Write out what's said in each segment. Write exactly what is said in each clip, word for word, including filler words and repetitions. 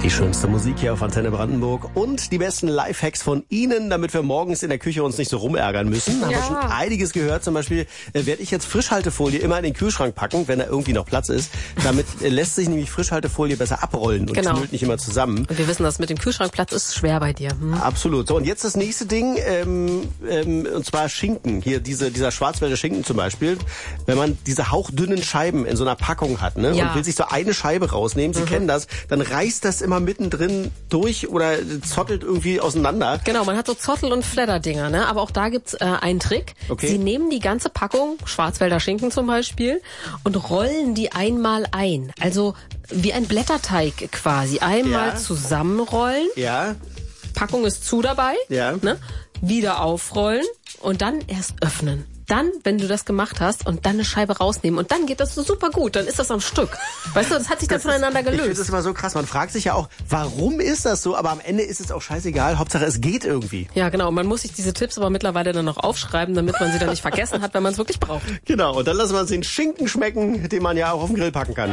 Die schönste Musik hier auf Antenne Brandenburg und die besten Lifehacks von Ihnen, damit wir morgens in der Küche uns nicht so rumärgern müssen. Da haben Ja. wir schon einiges gehört. Zum Beispiel äh, werde ich jetzt Frischhaltefolie immer in den Kühlschrank packen, wenn da irgendwie noch Platz ist. Damit äh, lässt sich nämlich Frischhaltefolie besser abrollen und Genau. knüllt nicht immer zusammen. Und wir wissen, dass mit dem Kühlschrankplatz ist schwer bei dir. Hm? Absolut. So, und jetzt das nächste Ding, ähm, ähm, und zwar Schinken. Hier diese, dieser Schwarzwälder Schinken zum Beispiel. Wenn man diese hauchdünnen Scheiben in so einer Packung hat, ne, Ja. und will sich so eine Scheibe rausnehmen, Sie kennen das, dann reißt das immer mittendrin durch oder zottelt irgendwie auseinander. Genau, man hat so Zottel- und Fledderdinger, ne? Aber auch da gibt's äh, einen Trick. Okay. Sie nehmen die ganze Packung, Schwarzwälder Schinken zum Beispiel, und rollen die einmal ein. Also wie ein Blätterteig quasi. Einmal Ja. zusammenrollen, Ja, Packung ist zu dabei, Ja. ne? Wieder aufrollen und dann erst öffnen. Dann, wenn du das gemacht hast, und dann eine Scheibe rausnehmen und dann geht das so super gut, dann ist das am Stück. Weißt du, das hat sich dann voneinander ich finde gelöst. das immer so krass. Man fragt sich ja auch, warum ist das so? Aber am Ende ist es auch scheißegal. Hauptsache, es geht irgendwie. Ja, genau. Und man muss sich diese Tipps aber mittlerweile dann noch aufschreiben, damit man sie dann nicht vergessen hat, wenn man es wirklich braucht. Genau, und dann lassen wir uns den Schinken schmecken, den man ja auch auf dem Grill packen kann.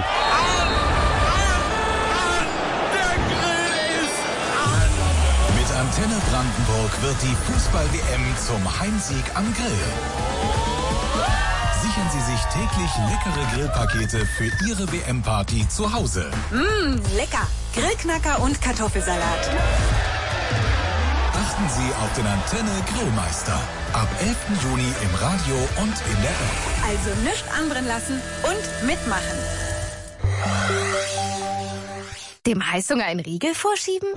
Mit Antenne Brandenburg wird die Fußball-W M zum Heimsieg am Grill. Sichern Sie sich täglich leckere Grillpakete für Ihre W M-Party zu Hause. Mmh, lecker. Grillknacker und Kartoffelsalat. Achten Sie auf den Antenne Grillmeister. Ab elften Juni im Radio und in der App. Also nichts anbrennen lassen und mitmachen. Dem Heißhunger ein Riegel vorschieben?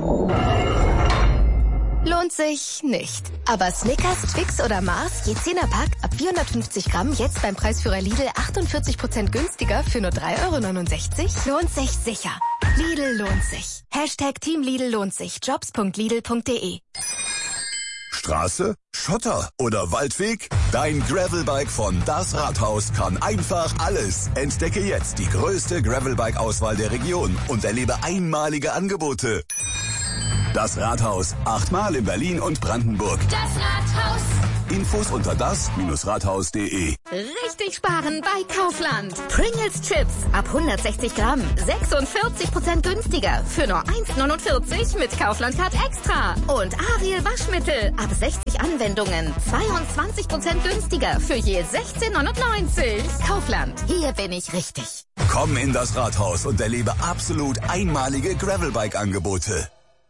Lohnt sich nicht. Aber Snickers, Twix oder Mars, je zehner Pack, ab vierhundertfünfzig Gramm, jetzt beim Preisführer Lidl achtundvierzig Prozent günstiger für nur drei Euro neunundsechzig. Lohnt sich sicher. Lidl lohnt sich. Hashtag Team Lidl lohnt sich. Jobs punkt lidl punkt de. Straße, Schotter oder Waldweg? Dein Gravelbike von Das Rathaus kann einfach alles. Entdecke jetzt die größte Gravelbike-Auswahl der Region und erlebe einmalige Angebote. Das Rathaus, achtmal in Berlin und Brandenburg. Das Rathaus. Infos unter das Rathaus punkt de. Richtig sparen bei Kaufland. Pringles Chips ab hundertsechzig Gramm. sechsundvierzig Prozent günstiger. Für nur eins neunundvierzig mit Kaufland Card Extra. Und Ariel Waschmittel ab sechzig Anwendungen. zweiundzwanzig Prozent günstiger. Für je sechzehn neunundneunzig. Kaufland. Hier bin ich richtig. Komm in das Rathaus und erlebe absolut einmalige Gravelbike-Angebote.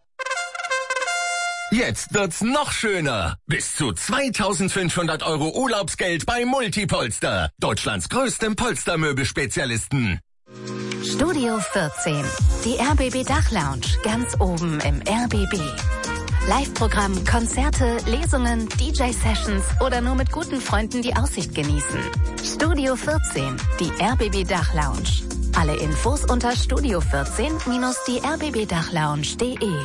Jetzt wird's noch schöner. Bis zu zweitausendfünfhundert Euro Urlaubsgeld bei Multipolster. Deutschlands größtem Polstermöbelspezialisten. Studio vierzehn. Die R B B Dachlounge. Ganz oben im R B B. Live-Programm, Konzerte, Lesungen, D J-Sessions oder nur mit guten Freunden die Aussicht genießen. Studio vierzehn. Die R B B Dachlounge. Alle Infos unter studio vierzehn die r b b dachlounge punkt de.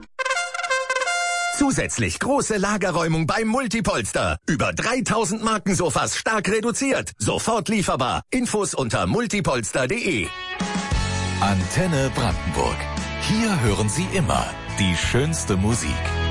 Zusätzlich große Lagerräumung beim Multipolster. Über dreitausend Markensofas stark reduziert. Sofort lieferbar. Infos unter multipolster punkt de. Antenne Brandenburg. Hier hören Sie immer die schönste Musik.